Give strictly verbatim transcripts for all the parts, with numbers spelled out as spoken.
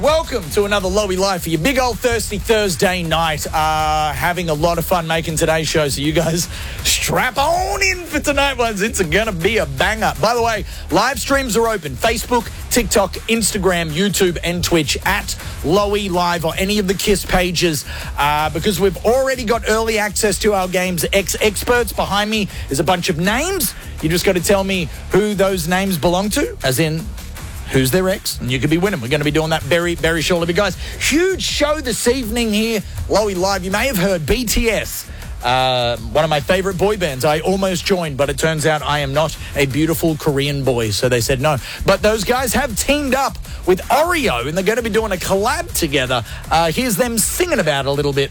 welcome to another Lowy Live for your big old thirsty Thursday night. Uh, having a lot of fun making today's show, so you guys strap on in for tonight, ones. It's going to be a banger. By the way, live streams are open. Facebook, TikTok, Instagram, YouTube, and Twitch at Lowy Live or any of the KISS pages uh, because we've already got early access to our game's ex-experts. Behind me is a bunch of names. You just got to tell me who those names belong to, as in who's their ex, and you could be winning. We're going to be doing that very, very shortly. But guys, huge show this evening here, Lowy Live. You may have heard B T S, uh, one of my favorite boy bands. I almost joined, but it turns out I am not a beautiful Korean boy, so they said no. But those guys have teamed up with Oreo, and they're going to be doing a collab together. Uh, here's them singing about it a little bit.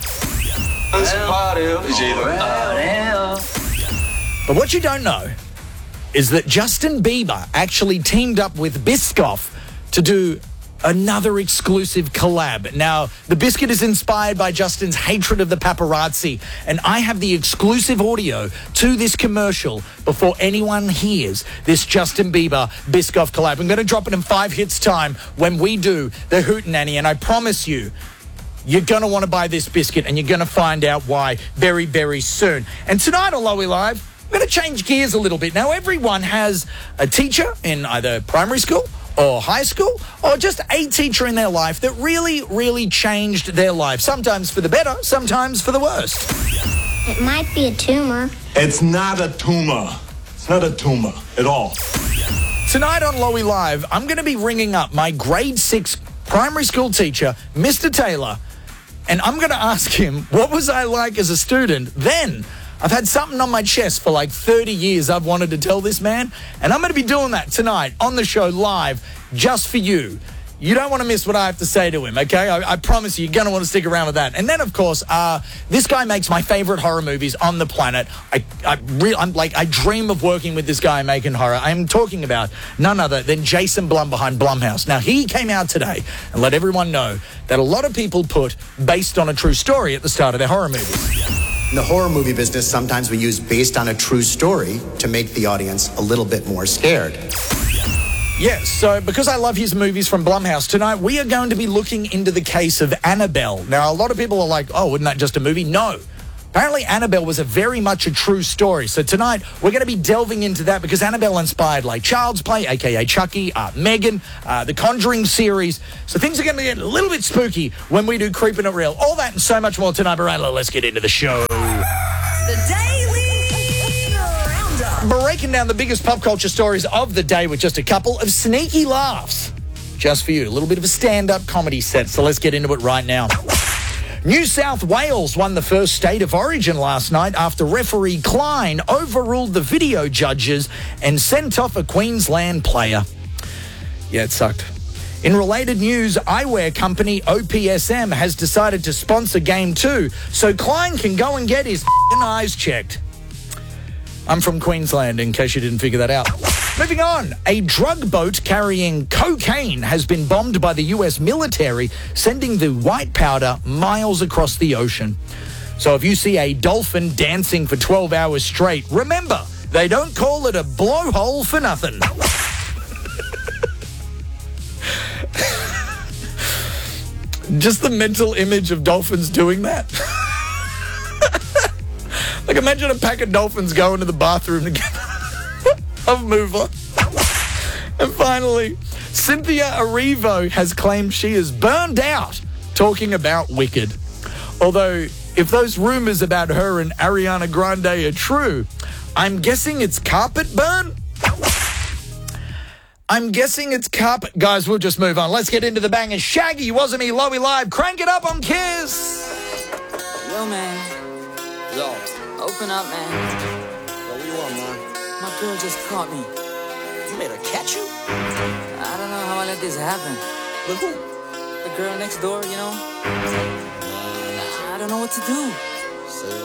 But what you don't know is that Justin Bieber actually teamed up with Biscoff to do another exclusive collab. Now, the biscuit is inspired by Justin's hatred of the paparazzi, and I have the exclusive audio to this commercial before anyone hears this Justin Bieber Biscoff collab. I'm going to drop it in five hits time when we do the Hootenanny, and I promise you, you're going to want to buy this biscuit, and you're going to find out why very, very soon. And tonight on Lowy Live, I'm going to change gears a little bit. Now, everyone has a teacher in either primary school or high school, or just a teacher in their life that really, really changed their life. Sometimes for the better, sometimes for the worse. It might be a tumor. It's not a tumor. It's not a tumor at all. Tonight on Lowy Live, I'm going to be ringing up my grade six primary school teacher, Mister Taylor, and I'm going to ask him, what was I like as a student then? I've had something on my chest for like thirty years I've wanted to tell this man, and I'm going to be doing that tonight on the show live just for you. You don't want to miss what I have to say to him, okay? I, I promise you, you're going to want to stick around with that. And then, of course, uh, this guy makes my favorite horror movies on the planet. I, I re- I'm like, I dream of working with this guy making horror. I'm talking about none other than Jason Blum behind Blumhouse. Now, he came out today and let everyone know that a lot of people put based on a true story at the start of their horror movies. In the horror movie business, sometimes we use based on a true story to make the audience a little bit more scared. Yes, so because I love his movies from Blumhouse, tonight we are going to be looking into the case of Annabelle. Now, a lot of people are like, oh, isn't that just a movie? No. Apparently, Annabelle was a very much a true story. So tonight, we're going to be delving into that because Annabelle inspired like Child's Play, a k a. Chucky, uh, Megan, uh, the Conjuring series. So things are going to get a little bit spooky when we do Creeping It Real. All that and so much more tonight. But right, let's get into the show. The Daily Roundup. Breaking down the biggest pop culture stories of the day with just a couple of sneaky laughs. Just for you. A little bit of a stand-up comedy set. So let's get into it right now. New South Wales won the first state of origin last night after referee Klein overruled the video judges and sent off a Queensland player. Yeah, it sucked. In related news, eyewear company O P S M has decided to sponsor Game two so Klein can go and get his f***ing eyes checked. I'm from Queensland, in case you didn't figure that out. Moving on, a drug boat carrying cocaine has been bombed by the U S military, sending the white powder miles across the ocean. So if you see a dolphin dancing for twelve hours straight, remember, they don't call it a blowhole for nothing. Just the mental image of dolphins doing that. Like, imagine a pack of dolphins going to the bathroom together. Of mover. And finally, Cynthia Erivo has claimed she is burned out talking about Wicked. Although, if those rumors about her and Ariana Grande are true, I'm guessing it's carpet burn? I'm guessing it's carpet. Guys, we'll just move on. Let's get into the bangers. Shaggy, Wasn't Me, Lowy Live. Crank it up on KISS. Yo, man. Yo. Open up, man. Yo, what you want, man? My girl just caught me. You made her catch you? I don't know how I let this happen. With who? The girl next door, you know? I don't know what to do.